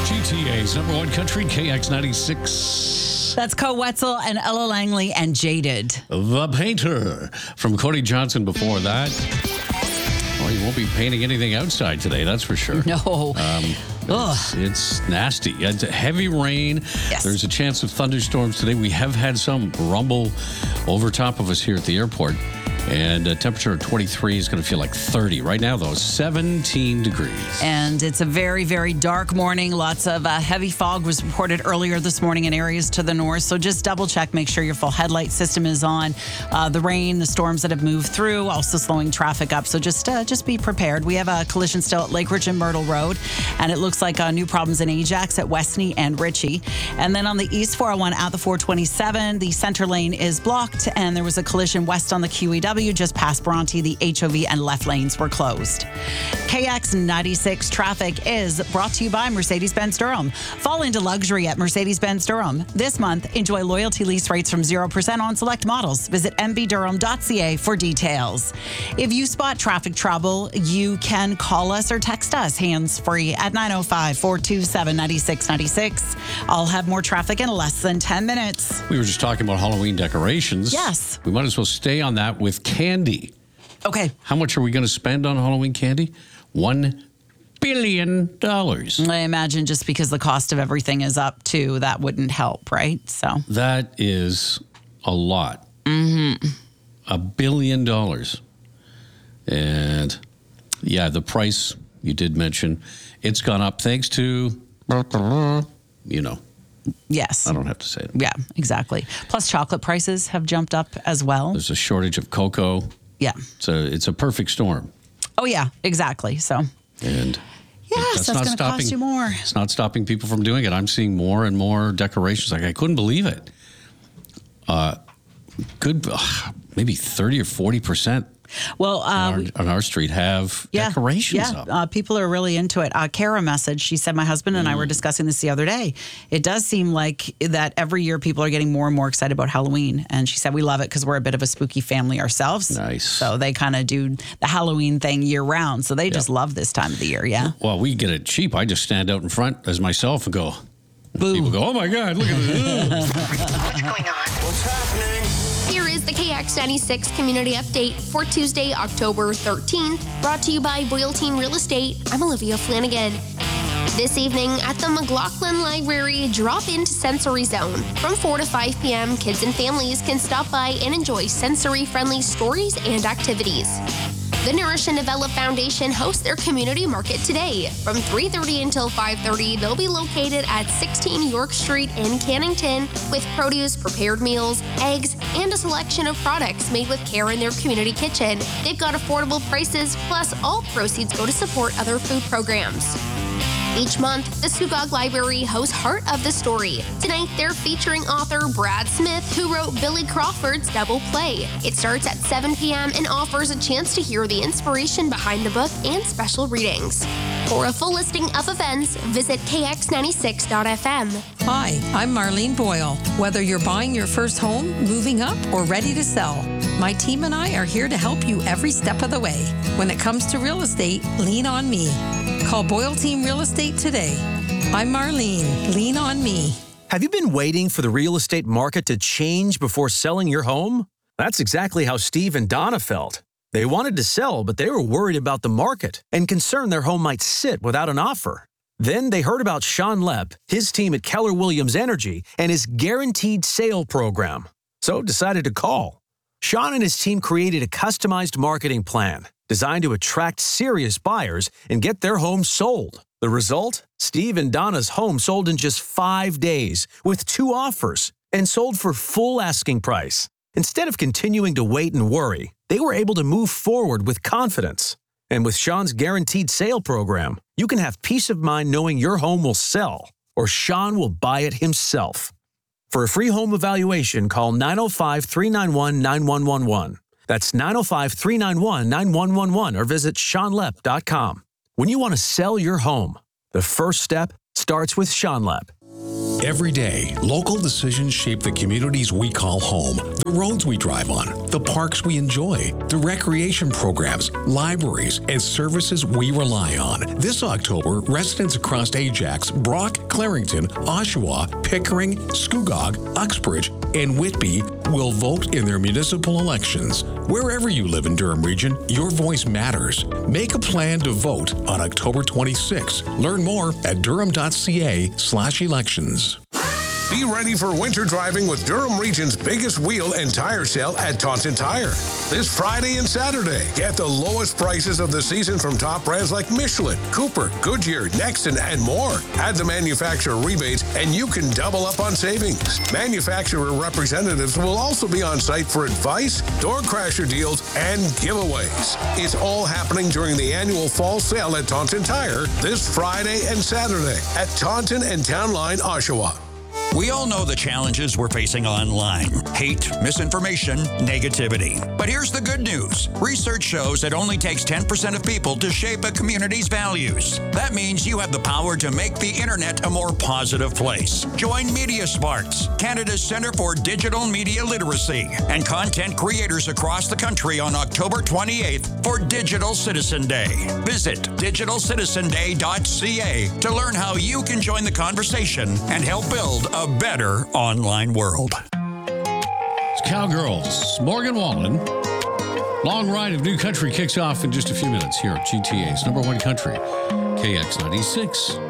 GTA's number one country, KX96. That's Co Wetzel and Ella Langley and Jaded. The Painter from Cody Johnson before that. Well, you won't be painting anything outside today, that's for sure. No. It's nasty. It's heavy rain. Yes. There's a chance of thunderstorms today. We have had some rumble over top of us here at the airport. And a temperature of 23 is going to feel like 30. Right now, though, 17 degrees. And it's a very, very dark morning. Lots of heavy fog was reported earlier this morning in areas to the north. So just double check, make sure your full headlight system is on. The rain, the storms that have moved through, also slowing traffic up. So just be prepared. We have a collision still at Lake Ridge and Myrtle Road. And it looks like new problems in Ajax at Westney and Ritchie. And then on the East 401 at the 427, the center lane is blocked. And there was a collision west on the QEW. Just past Bronte, the HOV and left lanes were closed. KX96 traffic is brought to you by Mercedes-Benz Durham. Fall into luxury at Mercedes-Benz Durham. This month, enjoy loyalty lease rates from 0% on select models. Visit mbdurham.ca for details. If you spot traffic trouble, you can call us or text us hands-free at 905-427-9696. I'll have more traffic in less than 10 minutes. We were just talking about Halloween decorations. Yes. We might as well stay on that with candy. Okay. How much are we going to spend on Halloween candy? $1 billion. I imagine just because the cost of everything is up too, that wouldn't help, right? So that is a lot. $1 billion. And yeah, the price you did mention, it's gone up thanks to, yes. I don't have to say it. Yeah, exactly. Plus chocolate prices have jumped up as well. There's a shortage of cocoa. Yeah. It's a perfect storm. Oh, yeah, exactly. So. And yes, that's going to cost you more. It's not stopping people from doing it. I'm seeing more and more decorations. Like, I couldn't believe it. Maybe 30 or 40%. Well, on our street have decorations up. People are really into it. Kara messaged, she said, my husband and I were discussing this the other day. It does seem like that every year people are getting more and more excited about Halloween. And she said, we love it because we're a bit of a spooky family ourselves. Nice. So they kind of do the Halloween thing year round. So they just love this time of the year, yeah? Well, we get it cheap. I just stand out in front as myself and go, boo. People go, oh my God, look at this. What's going on? What's happening? Here is the KX96 Community Update for Tuesday, October 13th, brought to you by Boyle Team Real Estate. I'm Olivia Flanagan. This evening at the McLaughlin Library, drop into Sensory Zone. From 4 to 5 p.m., kids and families can stop by and enjoy sensory-friendly stories and activities. The Nourish and Develop Foundation hosts their community market today. From 3:30 until 5:30, they'll be located at 16 York Street in Cannington with produce, prepared meals, eggs, and a selection of products made with care in their community kitchen. They've got affordable prices, plus all proceeds go to support other food programs. Each month, the Scugog Library hosts Heart of the Story. Tonight, they're featuring author Brad Smith, who wrote Billy Crawford's Double Play. It starts at 7 p.m. and offers a chance to hear the inspiration behind the book and special readings. For a full listing of events, visit kx96.fm. Hi, I'm Marlene Boyle. Whether you're buying your first home, moving up, or ready to sell, my team and I are here to help you every step of the way. When it comes to real estate, lean on me. Call Boyle Team Real Estate today. I'm Marlene. Lean on me. Have you been waiting for the real estate market to change before selling your home? That's exactly how Steve and Donna felt. They wanted to sell, but they were worried about the market and concerned their home might sit without an offer. Then they heard about Sean Lepp, his team at Keller Williams Energy, and his guaranteed sale program. So decided to call. Sean and his team created a customized marketing plan designed to attract serious buyers and get their home sold. The result? Steve and Donna's home sold in just 5 days with 2 offers and sold for full asking price. Instead of continuing to wait and worry, they were able to move forward with confidence. And with Sean's guaranteed sale program, you can have peace of mind knowing your home will sell or Sean will buy it himself. For a free home evaluation, call 905-391-9111. That's 905-391-9111 or visit SeanLepp.com. When you want to sell your home, the first step starts with Sean Lepp. Every day, local decisions shape the communities we call home, the roads we drive on, the parks we enjoy, the recreation programs, libraries, and services we rely on. This October, residents across Ajax, Brock, Clarington, Oshawa, Pickering, Scugog, Uxbridge, and Whitby will vote in their municipal elections. Wherever you live in Durham Region, your voice matters. Make a plan to vote on October 26. Learn more at durham.ca/elections. Be ready for winter driving with Durham Region's biggest wheel and tire sale at Taunton Tire. This Friday and Saturday, get the lowest prices of the season from top brands like Michelin, Cooper, Goodyear, Nexton, and more. Add the manufacturer rebates and you can double up on savings. Manufacturer representatives will also be on site for advice, door crasher deals, and giveaways. It's all happening during the annual fall sale at Taunton Tire this Friday and Saturday at Taunton and Town Line, Oshawa. We all know the challenges we're facing online. Hate, misinformation, negativity. But here's the good news. Research shows it only takes 10% of people to shape a community's values. That means you have the power to make the internet a more positive place. Join Media Smarts, Canada's Centre for Digital Media Literacy, and content creators across the country on October 28th for Digital Citizen Day. Visit digitalcitizenday.ca to learn how you can join the conversation and help build a better online world. It's Cowgirls, Morgan Wallen. Long Ride of New Country kicks off in just a few minutes here at GTA's #1 country, KX96.